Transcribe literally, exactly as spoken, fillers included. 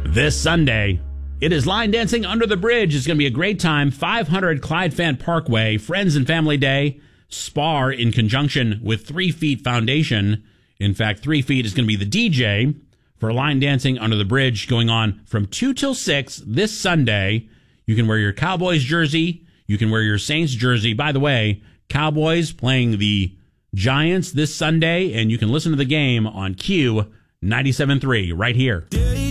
This Sunday, it is line dancing under the bridge. It's going to be a great time. five hundred Clyde Fant Parkway, Friends and Family Day, Spar in conjunction with Three Feet Foundation. In fact, Three Feet is going to be the D J for line dancing under the bridge going on from two till six this Sunday. You can wear your Cowboys jersey. You can wear your Saints jersey. By the way, Cowboys playing the Giants this Sunday, and you can listen to the game on Q ninety-seven point three right here.